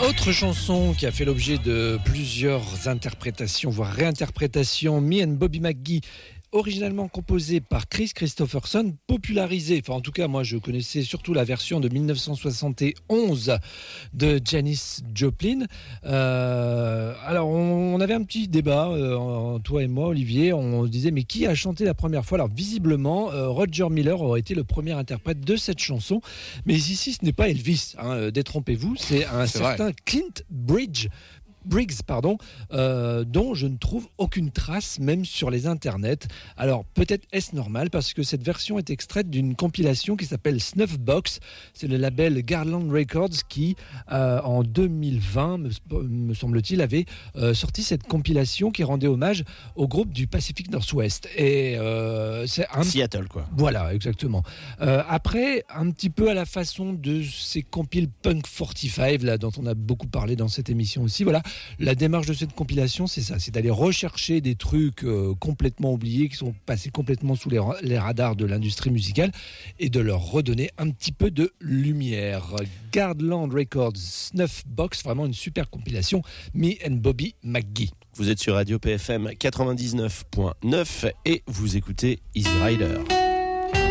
Autre chanson qui a fait l'objet de plusieurs interprétations, voire réinterprétations, Me and Bobby McGee, originalement composée par Chris Christopherson, popularisée, enfin en tout cas moi je connaissais surtout la version de 1971 de Janis Joplin. Alors on avait un petit débat, toi et moi Olivier, on se disait mais qui a chanté la première fois? Alors visiblement Roger Miller aurait été le premier interprète de cette chanson, mais ici ce n'est pas Elvis, détrompez-vous, c'est un certain Clint Briggs, dont je ne trouve aucune trace même sur les internets. Alors peut-être est-ce normal parce que cette version est extraite d'une compilation qui s'appelle Snuffbox. C'est le label Garland Records qui en 2020 me semble-t-il avait sorti cette compilation qui rendait hommage au groupe du Pacific Northwest et c'est Seattle quoi. Voilà exactement. Après un petit peu à la façon de ces compiles Punk 45 là dont on a beaucoup parlé dans cette émission aussi. Voilà. La démarche de cette compilation, c'est ça, c'est d'aller rechercher des trucs complètement oubliés, qui sont passés complètement sous les radars de l'industrie musicale, et de leur redonner un petit peu de lumière. Garland Records Snuffbox, vraiment une super compilation, Me and Bobby McGee. Vous êtes sur Radio PFM 99.9 et vous écoutez Easy Rider.